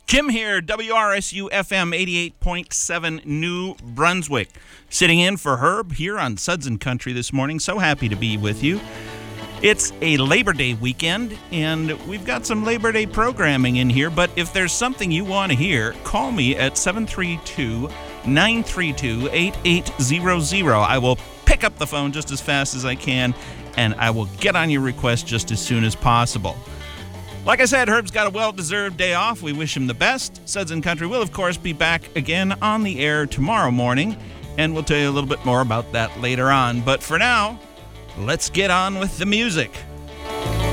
Kim here, WRSU FM 88.7 New Brunswick. Sitting in for Herb here on Suds and Country this morning. So happy to be with you. It's a Labor Day weekend, and we've got some Labor Day programming in here, but if there's something you want to hear, call me at 732-932-8800. I will pick up the phone just as fast as I can, and I will get on your request just as soon as possible. Like I said, Herb's got a well-deserved day off. We wish him the best. Suds and Country will, of course, be back again on the air tomorrow morning, and we'll tell you a little bit more about that later on. But for now, let's get on with the music.